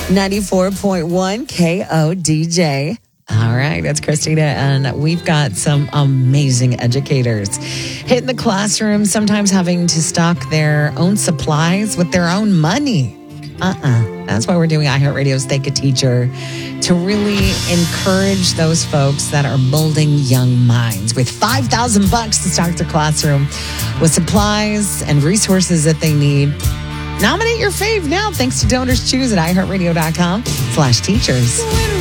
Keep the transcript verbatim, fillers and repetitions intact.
ninety-four point one K O D J. All right, that's Christina, and we've got some amazing educators hitting the classroom, sometimes having to stock their own supplies with their own money. Uh-uh. That's why we're doing iHeartRadio's Thank a Teacher, to really encourage those folks that are molding young minds with five thousand bucks to stock their classroom with supplies and resources that they need. Nominate your fave now thanks to Donors Choose at iHeartRadio.com slash teachers.